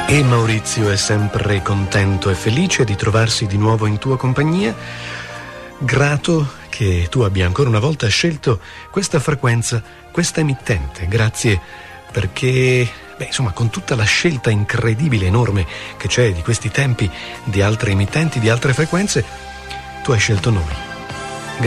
E Maurizio è sempre contento e felice di trovarsi di nuovo in tua compagnia, grato che tu abbia ancora una volta scelto questa frequenza, questa emittente. Grazie perché, con tutta la scelta incredibile, enorme che c'è di questi tempi, di altre emittenti, di altre frequenze, tu hai scelto noi.